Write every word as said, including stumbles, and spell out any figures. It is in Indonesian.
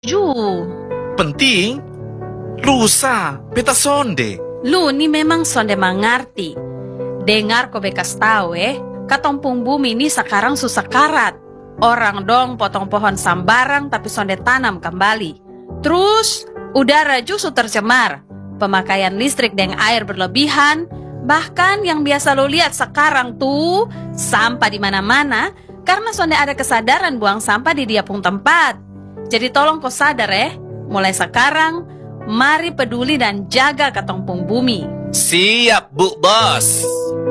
Ju, Penting, lusa, beta sonde. lu ni memang sonde mengerti. Dengar ko bekas tahu eh, katompung bumi ini sekarang susah karat. Orang dong potong pohon sambarang tapi sonde tanam kembali. Terus, udara justru tercemar. Pemakaian listrik dan air berlebihan. Bahkan yang biasa lo lihat sekarang tuh, sampah di mana-mana karena sonde ada kesadaran buang sampah di dia pun tempat. Jadi tolong kau sadar eh, mulai sekarang, mari peduli dan jaga katompung bumi. Siap, Bu Bos.